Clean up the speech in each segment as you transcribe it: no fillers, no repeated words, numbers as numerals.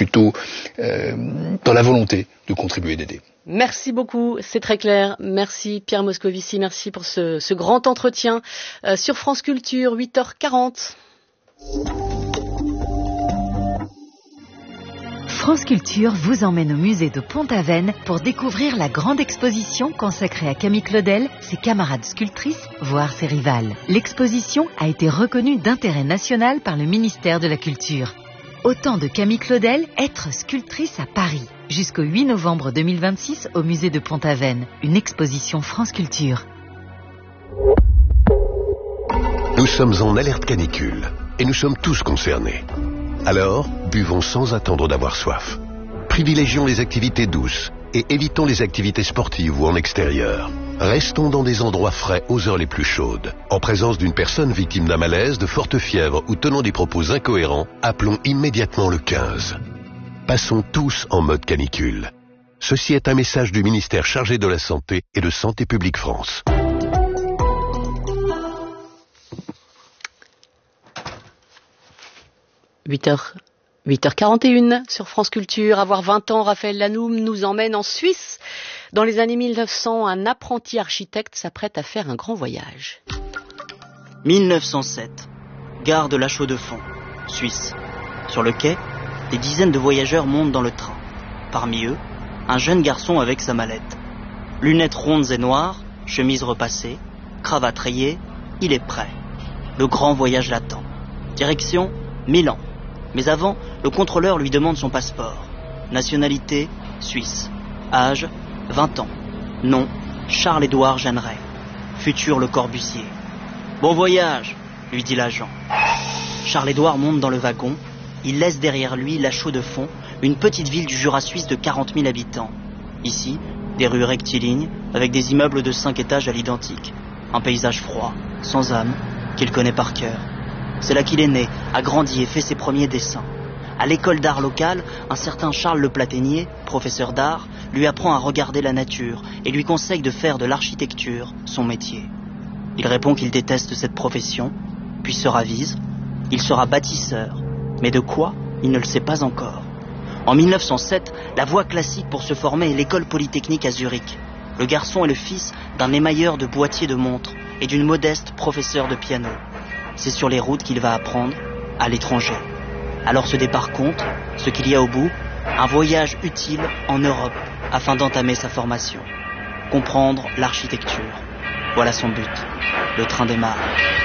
plutôt dans la volonté de contribuer, d'aider. Merci beaucoup, c'est très clair. Merci Pierre Moscovici, merci pour ce grand entretien sur France Culture, 8h40. France Culture vous emmène au musée de Pont-Aven pour découvrir la grande exposition consacrée à Camille Claudel, ses camarades sculptrices, voire ses rivales. L'exposition a été reconnue d'intérêt national par le ministère de la Culture. Autant de Camille Claudel, être sculptrice à Paris. Jusqu'au 8 novembre 2026 au musée de Pont-Aven. Une exposition France Culture. Nous sommes en alerte canicule et nous sommes tous concernés. Alors, buvons sans attendre d'avoir soif. Privilégions les activités douces et évitons les activités sportives ou en extérieur. Restons dans des endroits frais aux heures les plus chaudes. En présence d'une personne victime d'un malaise, de forte fièvre ou tenant des propos incohérents, appelons immédiatement le 15. Passons tous en mode canicule. Ceci est un message du ministère chargé de la Santé et de Santé publique France. « 8h41 sur France Culture. Avoir 20 ans, Raphaël Lanoum nous emmène en Suisse. Dans les années 1900, un apprenti architecte s'apprête à faire un grand voyage. 1907, gare de La Chaux-de-Fonds, Suisse. Sur le quai, des dizaines de voyageurs montent dans le train. Parmi eux, un jeune garçon avec sa mallette. Lunettes rondes et noires, chemise repassée, cravate rayée, il est prêt. Le grand voyage l'attend. Direction Milan. Mais avant, le contrôleur lui demande son passeport. Nationalité, Suisse. Âge, 20 ans. Nom, Charles-Édouard Jeanneret. Futur Le Corbusier. Bon voyage, lui dit l'agent. Charles-Édouard monte dans le wagon. Il laisse derrière lui La Chaux-de-Fonds, une petite ville du Jura suisse de 40 000 habitants. Ici, des rues rectilignes, avec des immeubles de 5 étages à l'identique. Un paysage froid, sans âme, qu'il connaît par cœur. C'est là qu'il est né, a grandi et fait ses premiers dessins. À l'école d'art locale, un certain Charles Le Platénier, professeur d'art, lui apprend à regarder la nature et lui conseille de faire de l'architecture son métier. Il répond qu'il déteste cette profession, puis se ravise. Il sera bâtisseur, mais de quoi, il ne le sait pas encore. En 1907, la voie classique pour se former est l'école polytechnique à Zurich. Le garçon est le fils d'un émailleur de boîtiers de montres et d'une modeste professeure de piano. C'est sur les routes qu'il va apprendre, à l'étranger. Alors ce départ compte, ce qu'il y a au bout, un voyage utile en Europe afin d'entamer sa formation. Comprendre l'architecture. Voilà son but. Le train démarre.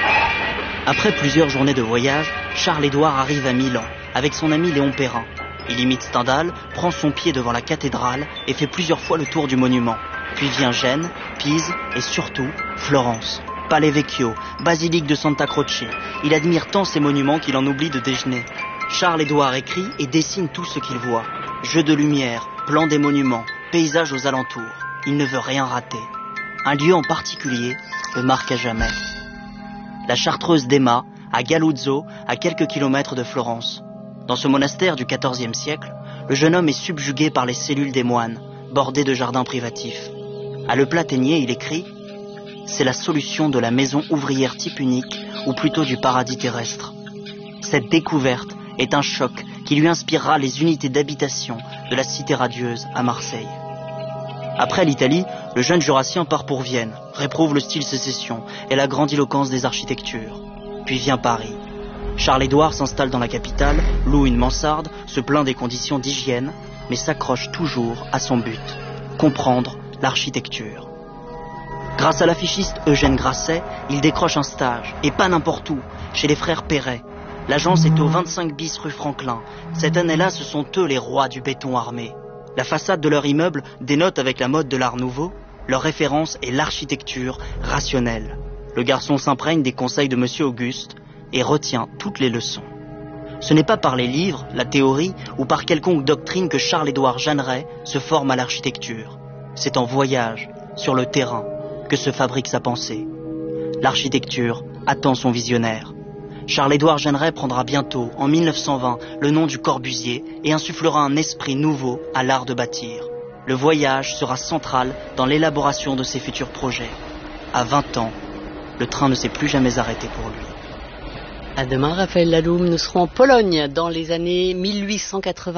Après plusieurs journées de voyage, Charles-Édouard arrive à Milan avec son ami Léon Perrin. Il imite Stendhal, prend son pied devant la cathédrale et fait plusieurs fois le tour du monument. Puis vient Gênes, Pise et surtout Florence. Palais Vecchio, basilique de Santa Croce. Il admire tant ces monuments qu'il en oublie de déjeuner. Charles-Édouard écrit et dessine tout ce qu'il voit. Jeux de lumière, plans des monuments, paysages aux alentours. Il ne veut rien rater. Un lieu en particulier le marque à jamais. La chartreuse d'Emma, à Galuzzo, à quelques kilomètres de Florence. Dans ce monastère du XIVe siècle, le jeune homme est subjugué par les cellules des moines, bordées de jardins privatifs. À Le Platénier, il écrit: c'est la solution de la maison ouvrière type unique, ou plutôt du paradis terrestre. Cette découverte est un choc qui lui inspirera les unités d'habitation de la Cité radieuse à Marseille. Après l'Italie, le jeune Jurassien part pour Vienne, réprouve le style sécession et la grandiloquence des architectures. Puis vient Paris. Charles-Édouard s'installe dans la capitale, loue une mansarde, se plaint des conditions d'hygiène, mais s'accroche toujours à son but, comprendre l'architecture. Grâce à l'affichiste Eugène Grasset, il décroche un stage, et pas n'importe où, chez les frères Perret. L'agence est au 25 bis rue Franklin. Cette année-là, ce sont eux les rois du béton armé. La façade de leur immeuble dénote avec la mode de l'Art Nouveau. Leur référence est l'architecture rationnelle. Le garçon s'imprègne des conseils de Monsieur Auguste et retient toutes les leçons. Ce n'est pas par les livres, la théorie ou par quelconque doctrine que Charles-Édouard Jeanneret se forme à l'architecture. C'est en voyage, sur le terrain, que se fabrique sa pensée. L'architecture attend son visionnaire. Charles-Édouard Jeanneret prendra bientôt, en 1920, le nom du Corbusier et insufflera un esprit nouveau à l'art de bâtir. Le voyage sera central dans l'élaboration de ses futurs projets. À 20 ans, le train ne s'est plus jamais arrêté pour lui. À demain, Raphaël Laloum. Nous serons en Pologne dans les années 1880.